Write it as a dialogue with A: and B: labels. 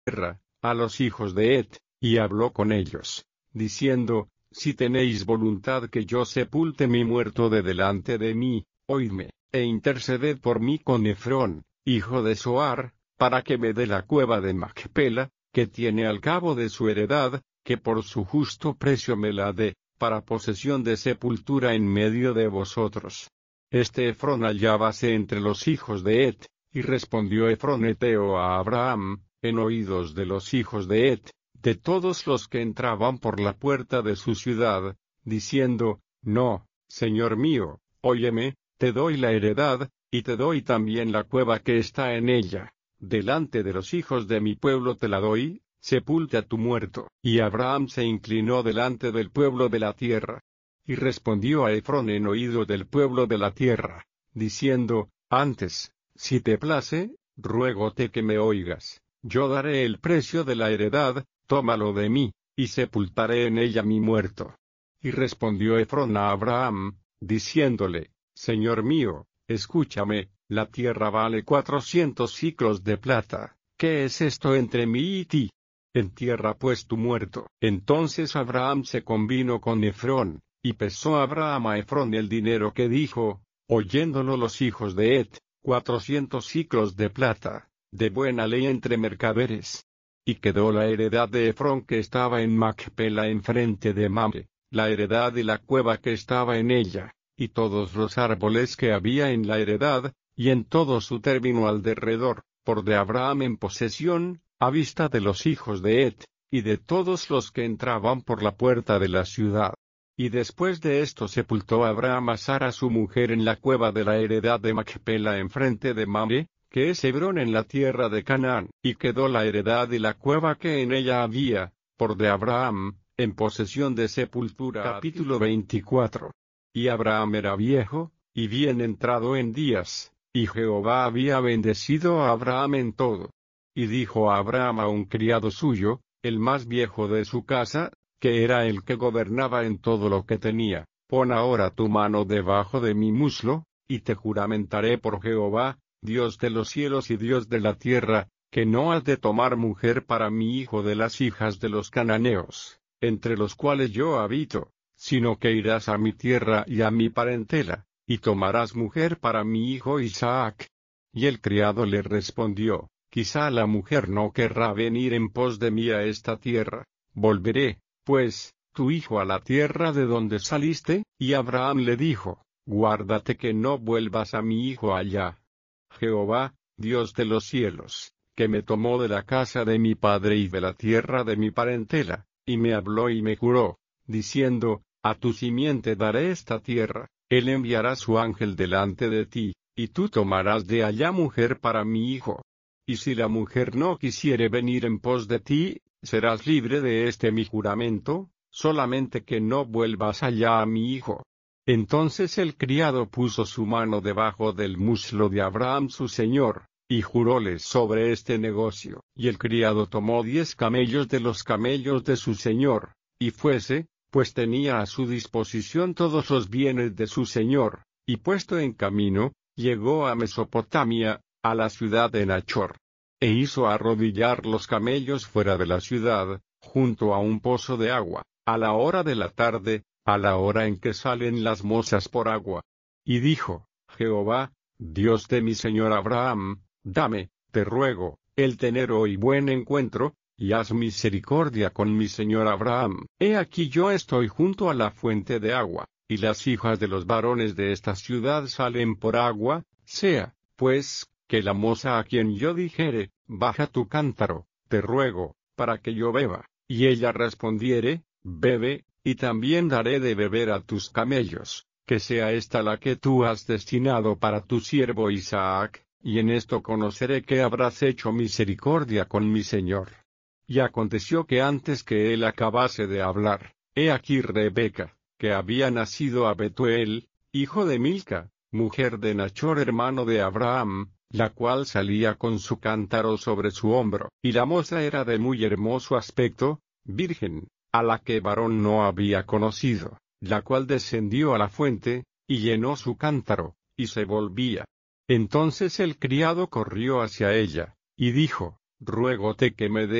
A: tierra, a los hijos de Het, y habló con ellos, diciendo: Si tenéis voluntad que yo sepulte mi muerto de delante de mí, oídme, e interceded por mí con Efrón, hijo de Zohar, para que me dé la cueva de Macpela, que tiene al cabo de su heredad, que por su justo precio me la dé, para posesión de sepultura en medio de vosotros. Este Efrón hallábase entre los hijos de Het, y respondió Efrón heteo a Abraham, en oídos de los hijos de Het, de todos los que entraban por la puerta de su ciudad, diciendo: No, señor mío, óyeme, te doy la heredad, y te doy también la cueva que está en ella. Delante de los hijos de mi pueblo te la doy, sepulte a tu muerto. Y Abraham se inclinó delante del pueblo de la tierra. Y respondió a Efrón en oído del pueblo de la tierra, diciendo: Antes, si te place, ruégote que me oigas, yo daré el precio de la heredad, tómalo de mí, y sepultaré en ella mi muerto. Y respondió Efrón a Abraham, diciéndole: Señor mío, escúchame, la tierra vale 400 siclos de plata, ¿qué es esto entre mí y ti? Entierra pues tu muerto. Entonces Abraham se convino con Efrón, y pesó Abraham a Efrón el dinero que dijo, oyéndolo los hijos de Het, 400 siclos de plata, de buena ley entre mercaderes. Y quedó la heredad de Efrón que estaba en Macpela enfrente de Mamre, la heredad y la cueva que estaba en ella, y todos los árboles que había en la heredad, y en todo su término alrededor, por de Abraham en posesión, a vista de los hijos de Het, y de todos los que entraban por la puerta de la ciudad. Y después de esto sepultó Abraham a Sara su mujer en la cueva de la heredad de Macpela enfrente de Mamre, que es Hebrón en la tierra de Canaán, y quedó la heredad y la cueva que en ella había, por de Abraham, en posesión de sepultura. Capítulo 24. Y Abraham era viejo, y bien entrado en días, y Jehová había bendecido a Abraham en todo. Y dijo a Abraham a un criado suyo, el más viejo de su casa, que era el que gobernaba en todo lo que tenía: Pon ahora tu mano debajo de mi muslo, y te juramentaré por Jehová, Dios de los cielos y Dios de la tierra, que no has de tomar mujer para mi hijo de las hijas de los cananeos, entre los cuales yo habito, sino que irás a mi tierra y a mi parentela, y tomarás mujer para mi hijo Isaac. Y el criado le respondió: Quizá la mujer no querrá venir en pos de mí a esta tierra. Volveré, pues, tu hijo a la tierra de donde saliste. Y Abraham le dijo: Guárdate que no vuelvas a mi hijo allá. Jehová, Dios de los cielos, que me tomó de la casa de mi padre y de la tierra de mi parentela, y me habló y me juró, diciendo: A tu simiente daré esta tierra, él enviará su ángel delante de ti, y tú tomarás de allá mujer para mi hijo. Y si la mujer no quisiere venir en pos de ti, serás libre de este mi juramento, solamente que no vuelvas allá a mi hijo. Entonces el criado puso su mano debajo del muslo de Abraham su señor, y juróles sobre este negocio. Y el criado tomó 10 camellos de los camellos de su señor, y fuese, pues tenía a su disposición todos los bienes de su señor, y puesto en camino, llegó a Mesopotamia, a la ciudad de Nachor. E hizo arrodillar los camellos fuera de la ciudad, junto a un pozo de agua, a la hora de la tarde, a la hora en que salen las mozas por agua. Y dijo: Jehová, Dios de mi señor Abraham, dame, te ruego, el tener hoy buen encuentro, y haz misericordia con mi señor Abraham. He aquí yo estoy junto a la fuente de agua, y las hijas de los varones de esta ciudad salen por agua. Sea, pues, que la moza a quien yo dijere: Baja tu cántaro, te ruego, para que yo beba, y ella respondiere: Bebe, y también daré de beber a tus camellos, que sea esta la que tú has destinado para tu siervo Isaac, y en esto conoceré que habrás hecho misericordia con mi señor. Y aconteció que antes que él acabase de hablar, he aquí Rebeca, que había nacido a Betuel, hijo de Milca, mujer de Nachor hermano de Abraham, la cual salía con su cántaro sobre su hombro. Y la moza era de muy hermoso aspecto, virgen, a la que varón no había conocido, la cual descendió a la fuente, y llenó su cántaro, y se volvía. Entonces el criado corrió hacia ella, y dijo: ruégote que me des